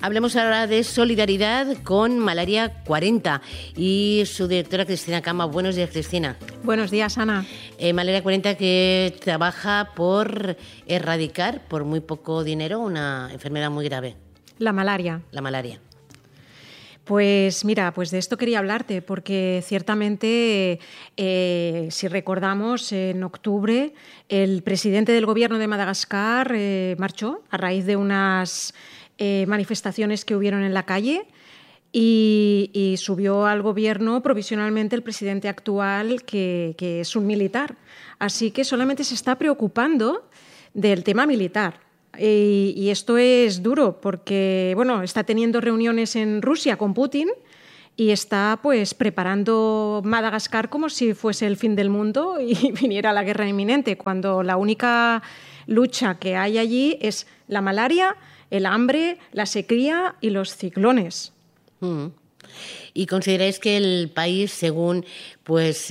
Hablemos ahora de solidaridad con Malaria 40 y su directora Cristina Cama. Buenos días, Cristina. Buenos días, Ana. Malaria 40 que trabaja por erradicar por muy poco dinero una enfermedad muy grave. La malaria. La malaria. Pues mira, pues de esto quería hablarte porque ciertamente, si recordamos, en octubre el presidente del gobierno de Madagascar marchó a raíz de unas manifestaciones que hubieron en la calle y subió al gobierno provisionalmente el presidente actual, que es un militar. Así que solamente se está preocupando del tema militar. Y esto es duro porque, bueno, está teniendo reuniones en Rusia con Putin y está pues preparando Madagascar como si fuese el fin del mundo y viniera la guerra inminente, cuando la única lucha que hay allí es la malaria, el hambre, la sequía y los ciclones. ¿Y consideráis que el país, según pues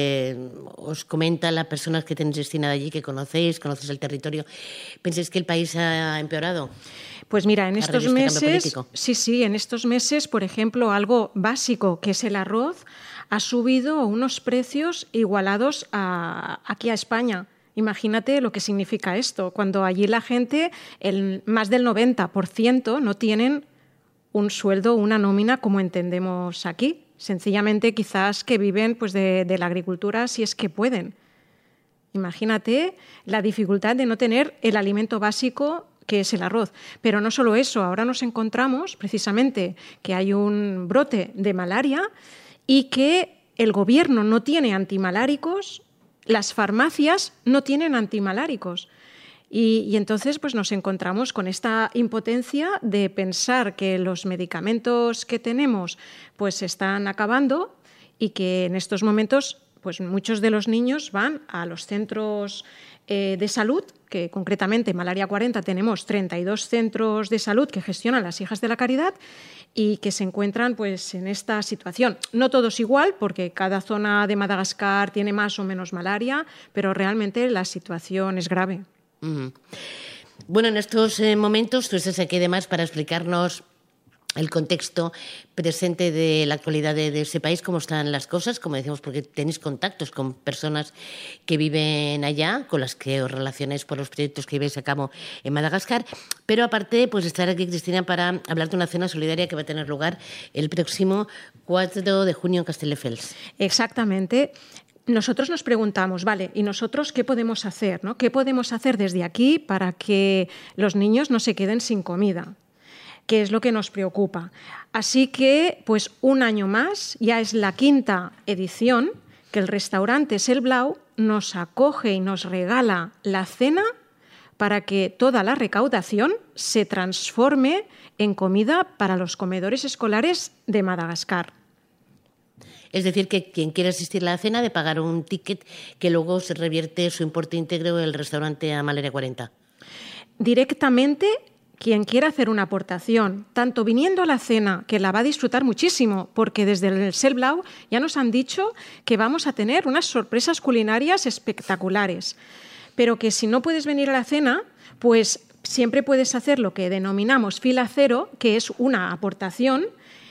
os comentan las personas que tenéis destinadas allí, que conocéis el territorio, pensáis que el país ha empeorado? Pues mira, en estos meses, en estos meses, por ejemplo, algo básico que es el arroz ha subido a unos precios igualados aquí a España. Imagínate lo que significa esto, cuando allí la gente, más del 90% no tienen un sueldo, una nómina como entendemos aquí. Sencillamente quizás que viven pues, de la agricultura si es que pueden. Imagínate la dificultad de no tener el alimento básico que es el arroz. Pero no solo eso, ahora nos encontramos precisamente que hay un brote de malaria y que el gobierno no tiene antimaláricos, las farmacias no tienen antimaláricos. Y entonces pues nos encontramos con esta impotencia de pensar que los medicamentos que tenemos pues se están acabando y que en estos momentos pues muchos de los niños van a los centros de salud, que concretamente en Malaria 40 tenemos 32 centros de salud que gestionan las Hijas de la Caridad y que se encuentran pues en esta situación. No todos igual, porque cada zona de Madagascar tiene más o menos malaria, pero realmente la situación es grave. Bueno, en estos momentos tú estás aquí además para explicarnos el contexto presente de la actualidad de ese país, cómo están las cosas, como decimos, porque tenéis contactos con personas que viven allá, con las que os relacionáis por los proyectos que lleváis a cabo en Madagascar, pero aparte pues estar aquí, Cristina, para hablar de una cena solidaria que va a tener lugar el próximo 4 de junio en Castelldefels. Exactamente. Nosotros nos preguntamos, vale, ¿y nosotros qué podemos hacer, ¿no? ¿Qué podemos hacer desde aquí para que los niños no se queden sin comida? ¿Qué es lo que nos preocupa? Así que, pues un año más, ya es la 5ª edición, que el restaurante Selblau nos acoge y nos regala la cena para que toda la recaudación se transforme en comida para los comedores escolares de Madagascar. Es decir, que quien quiera asistir a la cena de pagar un ticket que luego se revierte su importe íntegro del restaurante a Malaria 40. Directamente, quien quiera hacer una aportación, tanto viniendo a la cena, que la va a disfrutar muchísimo, porque desde el Selblau ya nos han dicho que vamos a tener unas sorpresas culinarias espectaculares, pero que si no puedes venir a la cena, pues siempre puedes hacer lo que denominamos fila cero, que es una aportación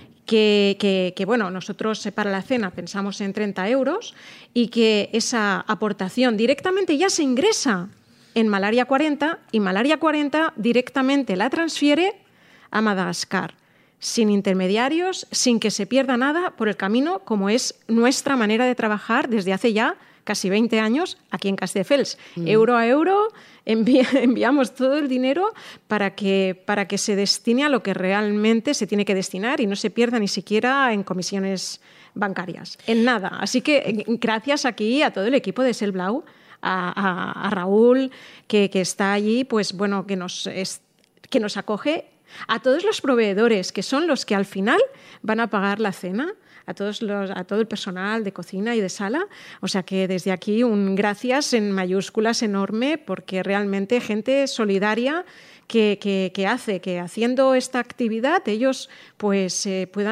que bueno, nosotros para la cena pensamos en 30 euros y que esa aportación directamente ya se ingresa en Malaria 40 y Malaria 40 directamente la transfiere a Madagascar, sin intermediarios, sin que se pierda nada por el camino, como es nuestra manera de trabajar desde hace ya casi 20 años aquí en Castelldefels. Euro a euro enviamos todo el dinero para que se destine a lo que realmente se tiene que destinar y no se pierda ni siquiera en comisiones bancarias, en nada. Así que gracias aquí a todo el equipo de Selblau, a Raúl, que está allí, pues bueno, que nos acoge, a todos los proveedores, que son los que al final van a pagar la cena, a todo el personal de cocina y de sala. O sea que desde aquí un gracias en mayúsculas enorme, porque realmente gente solidaria que hace que haciendo esta actividad ellos pues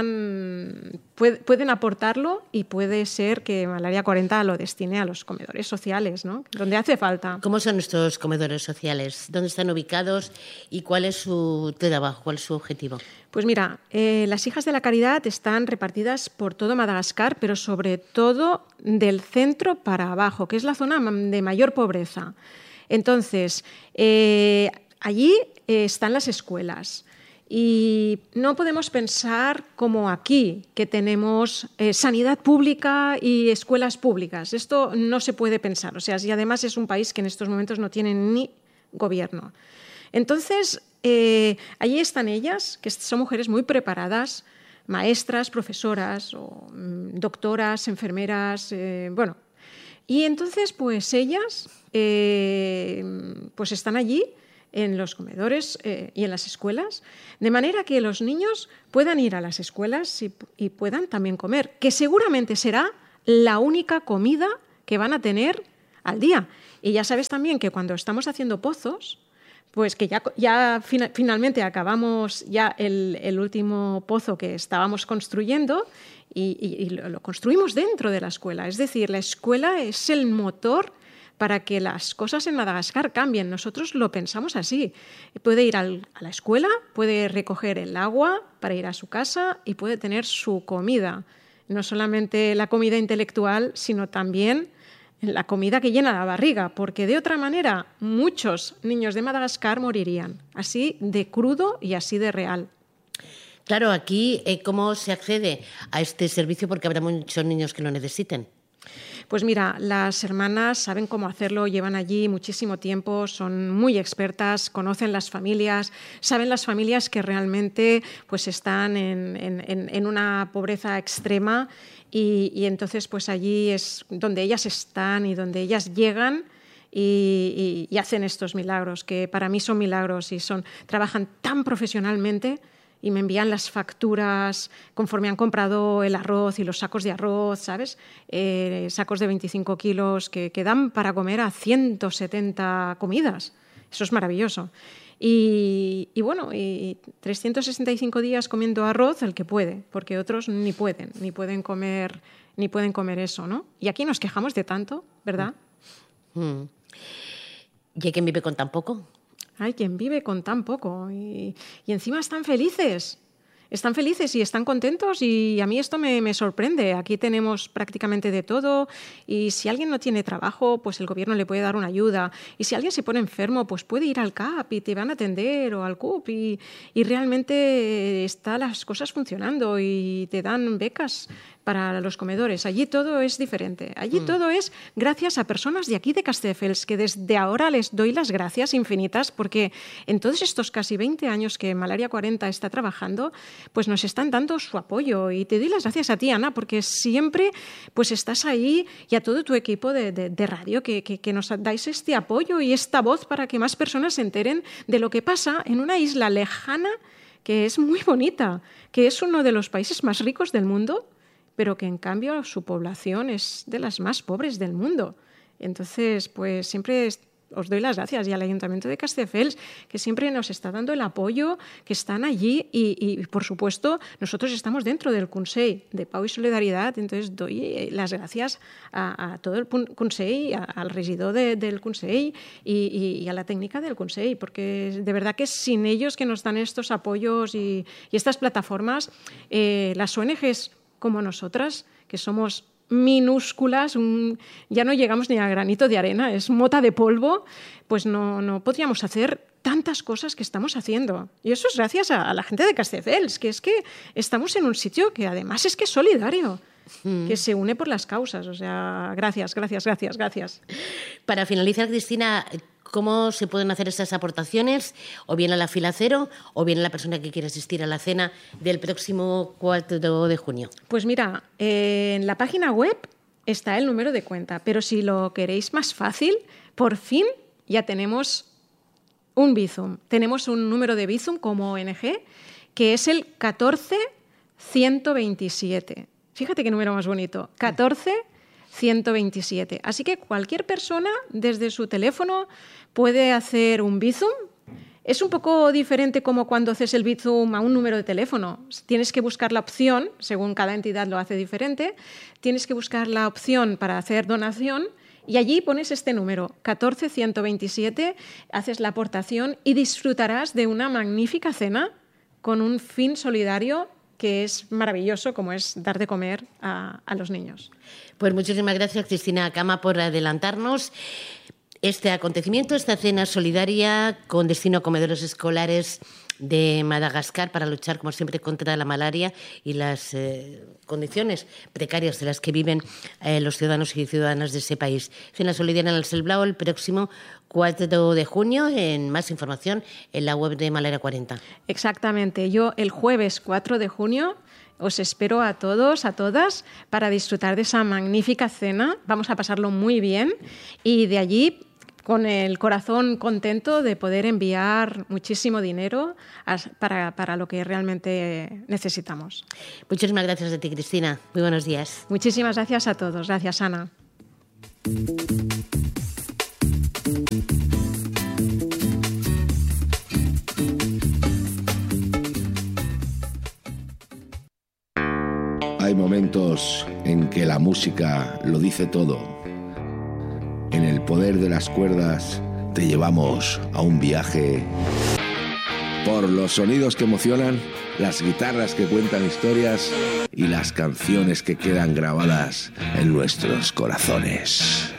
pueden aportarlo, y puede ser que Malaria 40 lo destine a los comedores sociales, ¿no? Donde hace falta. ¿Cómo son estos comedores sociales? ¿Dónde están ubicados y cuál es su trabajo, cuál es su objetivo? Pues mira, las Hijas de la Caridad están repartidas por todo Madagascar, pero sobre todo del centro para abajo, que es la zona de mayor pobreza. Entonces, allí están las escuelas. Y no podemos pensar como aquí, que tenemos sanidad pública y escuelas públicas. Esto no se puede pensar. O sea, y además es un país que en estos momentos no tiene ni gobierno. Entonces, allí están ellas, que son mujeres muy preparadas, maestras, profesoras, o doctoras, enfermeras, bueno. Y entonces, pues ellas pues están allí en los comedores y en las escuelas, de manera que los niños puedan ir a las escuelas y puedan también comer, que seguramente será la única comida que van a tener al día. Y ya sabes también que cuando estamos haciendo pozos, pues que ya finalmente acabamos ya el último pozo que estábamos construyendo y lo construimos dentro de la escuela. Es decir, la escuela es el motor para que las cosas en Madagascar cambien. Nosotros lo pensamos así. Puede ir a la escuela, puede recoger el agua para ir a su casa y puede tener su comida. No solamente la comida intelectual, sino también la comida que llena la barriga, porque de otra manera muchos niños de Madagascar morirían, así de crudo y así de real. Claro, aquí, ¿cómo se accede a este servicio? Porque habrá muchos niños que lo necesiten. Pues mira, las hermanas saben cómo hacerlo, llevan allí muchísimo tiempo, son muy expertas, conocen las familias, saben las familias que realmente pues están en una pobreza extrema y entonces pues allí es donde ellas están y donde ellas llegan y hacen estos milagros, que para mí son milagros y trabajan tan profesionalmente. Y me envían las facturas conforme han comprado el arroz y los sacos de arroz, ¿sabes? Sacos de 25 kilos que dan para comer a 170 comidas. Eso es maravilloso. Y bueno, y 365 días comiendo arroz el que puede, porque otros ni pueden comer eso, ¿no? Y aquí nos quejamos de tanto, ¿verdad? ¿Y hay quien vive con tan poco? Hay quien vive con tan poco y encima están felices y están contentos y a mí esto me sorprende. Aquí tenemos prácticamente de todo y si alguien no tiene trabajo, pues el gobierno le puede dar una ayuda y si alguien se pone enfermo, pues puede ir al CAP y te van a atender o al CUP y realmente están las cosas funcionando y te dan becas para los comedores. Allí todo es diferente. Allí todo es gracias a personas de aquí de Castelldefels, que desde ahora les doy las gracias infinitas porque en todos estos casi 20 años que Malaria 40 está trabajando, pues nos están dando su apoyo. Y te doy las gracias a ti, Ana, porque siempre pues estás ahí y a todo tu equipo de radio que nos dais este apoyo y esta voz para que más personas se enteren de lo que pasa en una isla lejana que es muy bonita, que es uno de los países más ricos del mundo, pero que en cambio su población es de las más pobres del mundo. Entonces, pues siempre os doy las gracias y al Ayuntamiento de Castelldefels, que siempre nos está dando el apoyo, que están allí y por supuesto, nosotros estamos dentro del Consell de Pau y Solidaridad, entonces doy las gracias a todo el Consell, al regidor del Consell y a la técnica del Consell, porque de verdad que sin ellos que nos dan estos apoyos y estas plataformas, las ONGs como nosotras, que somos minúsculas, ya no llegamos ni a granito de arena, es mota de polvo, pues no podríamos hacer tantas cosas que estamos haciendo. Y eso es gracias a la gente de Castelldefels, que es que estamos en un sitio que además es que es solidario, que se une por las causas. O sea, gracias. Para finalizar, Cristina, ¿cómo se pueden hacer estas aportaciones? O bien a la fila cero, o bien a la persona que quiera asistir a la cena del próximo 4 de junio. Pues mira, en la página web está el número de cuenta, pero si lo queréis más fácil, por fin ya tenemos un Bizum. Tenemos un número de Bizum como ONG, que es el 14127. Fíjate qué número más bonito. 14127. Así que cualquier persona desde su teléfono puede hacer un Bizum Es un poco diferente como cuando haces el Bizum a un número de teléfono. Tienes que buscar la opción, según cada entidad lo hace diferente, tienes que buscar la opción para hacer donación y allí pones este número, 14127, haces la aportación y disfrutarás de una magnífica cena con un fin solidario que es maravilloso, como es dar de comer a los niños. Pues muchísimas gracias, Cristina Cama, por adelantarnos este acontecimiento, esta cena solidaria con destino a comedores escolares de Madagascar para luchar, como siempre, contra la malaria y las condiciones precarias de las que viven los ciudadanos y ciudadanas de ese país. Cena solidaria en el Selblao el próximo 4 de junio. En más información en la web de Malaria 40. Exactamente. Yo el jueves 4 de junio os espero a todos, a todas, para disfrutar de esa magnífica cena. Vamos a pasarlo muy bien y de allí con el corazón contento de poder enviar muchísimo dinero para lo que realmente necesitamos. Muchísimas gracias a ti, Cristina. Muy buenos días. Muchísimas gracias a todos. Gracias, Ana. Hay momentos en que la música lo dice todo. En el poder de las cuerdas te llevamos a un viaje por los sonidos que emocionan, las guitarras que cuentan historias y las canciones que quedan grabadas en nuestros corazones.